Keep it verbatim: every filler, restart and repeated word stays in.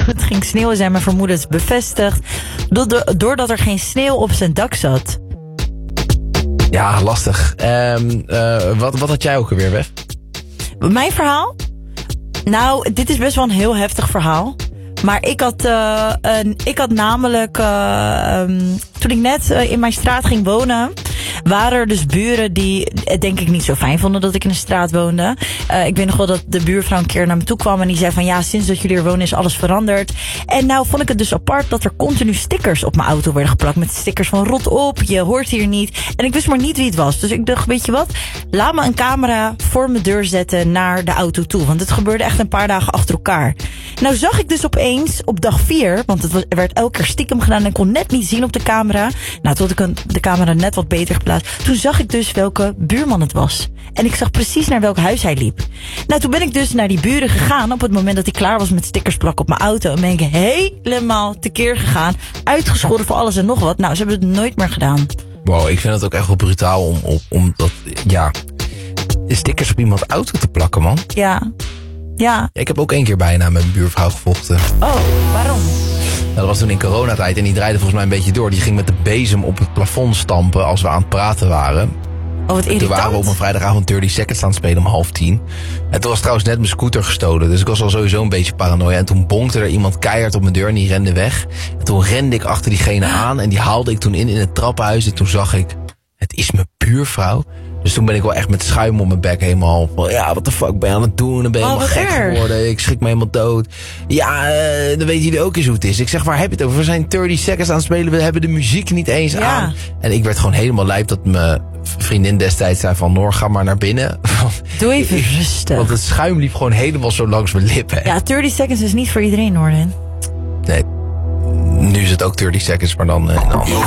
het ging sneeuwen zijn mijn vermoedens bevestigd. Doordat er geen sneeuw op zijn dak zat. Ja, lastig. Um, uh, wat, wat had jij ook alweer, Wef? Mijn verhaal? Nou, dit is best wel een heel heftig verhaal. Maar ik had, uh, een, ik had namelijk, uh, um, toen ik net uh, in mijn straat ging wonen, waren er dus buren die het denk ik niet zo fijn vonden dat ik in een straat woonde. Uh, ik weet nog wel dat de buurvrouw een keer naar me toe kwam en die zei van ja, sinds dat jullie er wonen is alles veranderd. En nou vond ik het dus apart dat er continu stickers op mijn auto werden geplakt met stickers van rot op, je hoort hier niet. En ik wist maar niet wie het was. Dus ik dacht, weet je wat, laat me een camera voor mijn deur zetten naar de auto toe. Want het gebeurde echt een paar dagen achter elkaar. Nou zag ik dus opeens op dag vier, want het was, er werd elke keer stiekem gedaan en ik kon net niet zien op de camera. Nou, tot ik de camera net wat beter geplaatst. Toen zag ik dus welke buurman het was. En ik zag precies naar welk huis hij liep. Nou, toen ben ik dus naar die buren gegaan op het moment dat hij klaar was met stickers plakken op mijn auto. En ben ik helemaal tekeer gegaan. Uitgescholden voor alles en nog wat. Nou, ze hebben het nooit meer gedaan. Wow, ik vind het ook echt wel brutaal om, om, om dat, ja, stickers op iemands auto te plakken, man. Ja. Ja. Ik heb ook één keer bijna met mijn buurvrouw gevochten. Oh, waarom? Nou, dat was toen in coronatijd en die draaide volgens mij een beetje door. Die ging met de bezem op het plafond stampen als we aan het praten waren. Oh, wat irritant. Toen waren we op een vrijdagavond dertig seconds aan het spelen om half tien. En toen was trouwens net mijn scooter gestolen. Dus ik was al sowieso een beetje paranoia. En toen bonkte er iemand keihard op mijn deur en die rende weg. En toen rende ik achter diegene aan en die haalde ik toen in in het trappenhuis. En toen zag ik, het is mijn buurvrouw. Dus toen ben ik wel echt met schuim op mijn bek helemaal van, ja, wat de fuck ben je aan het doen? Dan ben je oh, helemaal gek erg. geworden. Ik schrik me helemaal dood. Ja, uh, dan weten jullie ook eens hoe het is. Ik zeg, waar heb je het over? We zijn dertig seconds aan het spelen. We hebben de muziek niet eens ja. aan. En ik werd gewoon helemaal lijp dat mijn vriendin destijds zei van, Noor, ga maar naar binnen. Doe even rustig. Want het schuim liep gewoon helemaal zo langs mijn lippen. Ja, dertig seconds is niet voor iedereen, hoor. Nee. Nu is het ook dertig seconds, maar dan uh, in een andere